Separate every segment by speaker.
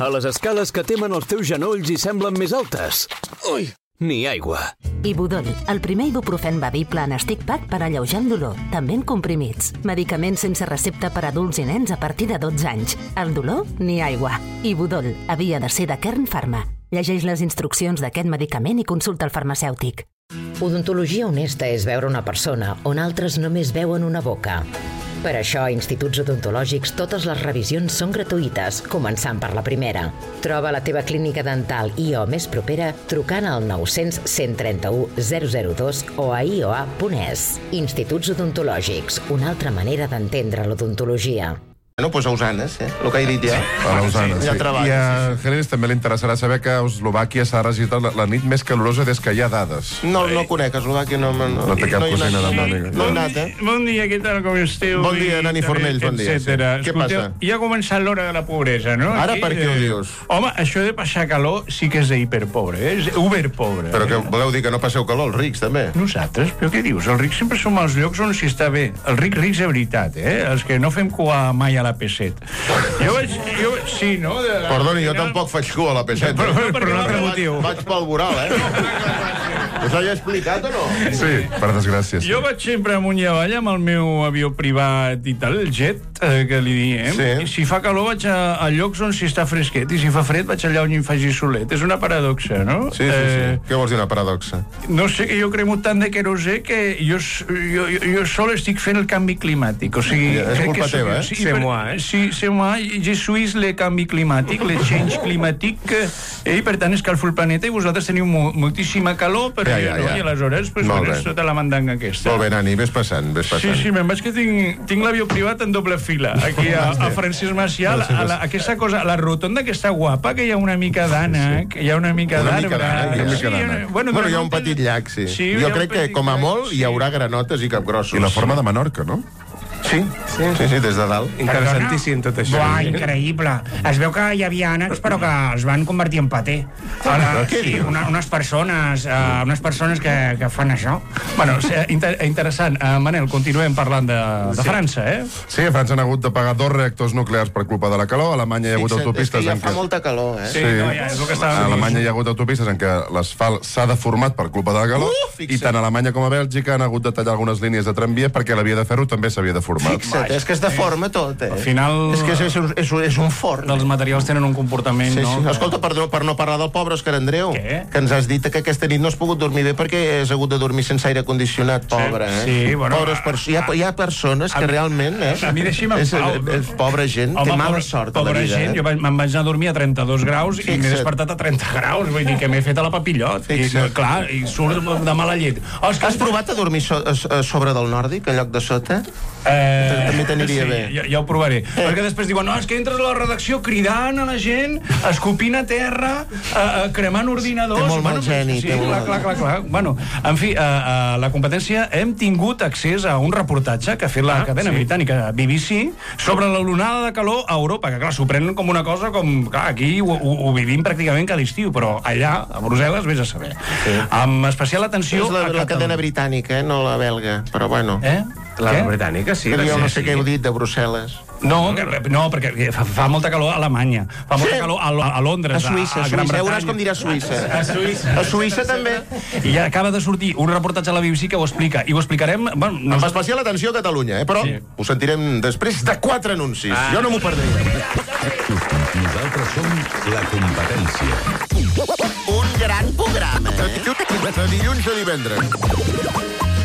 Speaker 1: A les escales que temen els teus genolls i semblen més altes. Ui, ni aigua.
Speaker 2: Ibudol, el primer ibuprofen bevible en stick pack per alleujar el dolor, també en comprimits. Medicaments sense recepta per a adults i nens a partir de 12 anys. El dolor, ni aigua. Ibudol, havia de ser de Kern Pharma. Llegeix les instruccions d'aquest medicament i consulta el farmacèutic.
Speaker 3: Odontologia honesta és veure una persona on altres només veuen una boca. Per això, a Instituts Odontològics, totes les revisions són gratuïtes, començant per la primera. Troba la teva clínica dental IO més propera trucant al 900 131 002 o a ioa.es. Instituts Odontològics, una altra manera d'entendre l'odontologia.
Speaker 4: No, doncs a Usanes, el que he dit ja.
Speaker 5: A Usanes, sí. I a Jerez també li interessarà saber que a Eslovàquia s'ha registrat la nit més calorosa des que hi ha dades.
Speaker 4: No conec, Eslovàquia no
Speaker 5: té cap cosina de màniga.
Speaker 4: No he anat,
Speaker 6: Bon dia, què tal, com esteu?
Speaker 4: Bon dia, Nani Fornells, bon dia.
Speaker 6: Què passa? Ja ha començat l'hora de la pobresa, no?
Speaker 4: Ara per què ho dius?
Speaker 6: Home, això de passar calor sí que és d'hiperpobre, és uberpobre.
Speaker 4: Però que voleu dir que no passeu calor, els rics, també?
Speaker 6: Nosaltres? Però què dius? Els rics sempre som als llocs on s'hi està bé. Els rics de veritat, Els que no fem cua mai a la P7. Sí, no?
Speaker 4: Perdoni, jo tampoc faig cua a la P7.
Speaker 6: Per un altre motiu.
Speaker 4: Vaig pel voral, Us ho he explicat o no?
Speaker 5: Sí, per desgràcia.
Speaker 6: Jo vaig sempre amunt i avall amb el meu avió privat i tal, el jet, que li diem. I si fa calor vaig a llocs on s'hi està fresquet, i si fa fred vaig allà on hi faci solet. És una paradoxa, no?
Speaker 4: Sí. Què vols dir, una paradoxa?
Speaker 6: No sé, que jo cremo tant de querosè que jo sol estic fent el canvi climàtic. O sigui...
Speaker 4: És culpa teva,
Speaker 6: C'est moi, Sí, c'est moi. Je suis le canvi climàtic, le change climàtic, i per tant escalfo el planeta i vosaltres teniu moltíssima calor, però i aleshores, és tota la mandanga aquesta.
Speaker 4: Molt bé, Nani, ves passant.
Speaker 6: Sí, me'n vaig que tinc l'avió privat en doble fila, aquí a Francesc Macià, aquesta cosa, la rotonda que està guapa, que hi ha una mica d'ànec, hi ha una mica d'arbre...
Speaker 4: Bueno, hi ha un petit llac, sí. Jo crec que, com a molt, hi haurà granotes i capgrossos.
Speaker 5: I la forma de Menorca, no?
Speaker 4: Sí, des de dalt.
Speaker 7: Interessantíssim tot això.
Speaker 8: Buah, increïble. Es veu que hi havia ànecs però que els van convertir en paté. Sí, unes persones que fan això.
Speaker 6: Bueno, interessant. Manel, continuem parlant de França,
Speaker 5: Sí, a França han hagut de pagar 2 reactors nuclears per culpa de la calor. A Alemanya hi ha hagut autopistes
Speaker 4: en què... Ja fa molta calor,
Speaker 6: Sí, és el que estava
Speaker 5: a Alemanya hi ha hagut autopistes en què l'asfalt s'ha deformat per culpa de la calor, i tant a Alemanya com a Bèlgica han hagut de tallar algunes línies de tramvia perquè la via de ferro també s'havia deformat.
Speaker 4: Fixa't, és que es deforma tot,
Speaker 6: Al final...
Speaker 4: És que és un forn.
Speaker 6: Els materials tenen un comportament, no?
Speaker 4: Escolta, per no parlar del pobre Òscar Andreu, que ens has dit que aquesta nit no has pogut dormir bé perquè has hagut de dormir sense aire condicionat, pobre,
Speaker 6: Sí, bueno...
Speaker 4: Hi ha persones que realment,
Speaker 6: A mi deixi'm en pau.
Speaker 4: Pobra gent, té mala sort a la vida.
Speaker 6: Pobra gent, jo me'n vaig anar a dormir a 32 graus i m'he despertat a 30 graus, vull dir que m'he fet a la papillot. I surt de mala llet.
Speaker 4: Has provat a dormir a sobre del nòrdic, en lloc de sota? També t'aniria bé.
Speaker 6: Ja ho provaré. Perquè després diuen, no, és que entres a la redacció cridant a la gent, escopint a terra, cremant ordinadors...
Speaker 4: Té molt mal geni.
Speaker 6: Clar. Bueno, en fi, a la competència hem tingut accés a un reportatge que ha fet la cadena britànica BBC sobre la l'onada de calor a Europa, que clar, s'ho prenen com una cosa com... Clar, aquí ho vivim pràcticament cada estiu, però allà, a Brussel·les, vés a saber. Amb especial atenció...
Speaker 4: És la cadena britànica, no la belga, però bueno...
Speaker 7: La britànica, sí.
Speaker 4: Jo no sé què heu dit de Brussel·les.
Speaker 6: No, perquè fa molta calor a Alemanya, fa molta calor a Londres,
Speaker 4: a Suïssa,
Speaker 6: a Gran Bretanya.
Speaker 4: Veuràs com dirà Suïssa.
Speaker 6: A
Speaker 4: Suïssa també.
Speaker 6: I ja acaba de sortir un reportatge a la BBC que ho explica, i ho explicarem...
Speaker 4: Amb especial atenció a Catalunya, però ho sentirem després de 4 anuncis. Jo no m'ho perdré.
Speaker 9: Nosaltres som la competència.
Speaker 4: Un gran programa. De dilluns a divendres.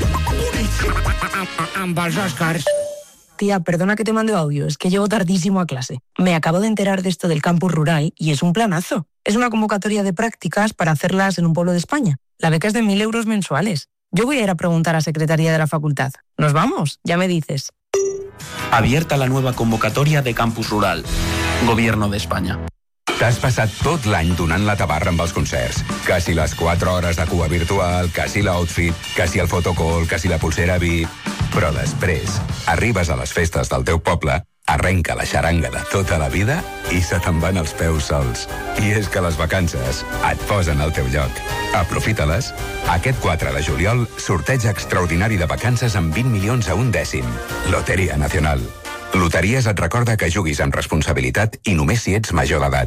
Speaker 8: Amb els Oscars.
Speaker 10: Tía, perdona que te mande audio, es que llego tardísimo a clase. Me acabo de enterar de esto del campus rural y es un planazo. Es una convocatoria de prácticas para hacerlas en un pueblo de España. La beca es de 1.000 euros mensuales. Yo voy a ir a preguntar a Secretaría de la Facultad. ¿Nos vamos? Ya me dices.
Speaker 11: Abierta la nueva convocatoria de Campus Rural. Gobierno de España.
Speaker 9: T'has passat tot l'any donant la tabarra amb els concerts. Que si les 4 hores de cua virtual, que si l'outfit, que si el fotocall, que si la pulsera VIP... Però després arribes a les festes del teu poble, arrenca la xaranga de tota la vida i se te'n van els peus sols. I és que les vacances et posen al teu lloc. Aprofita-les. Aquest 4 de juliol, sorteig extraordinari de vacances amb 20 milions a un dècim. Loteria Nacional. Loteries et recorda que juguis amb responsabilitat i només si ets major d'edat.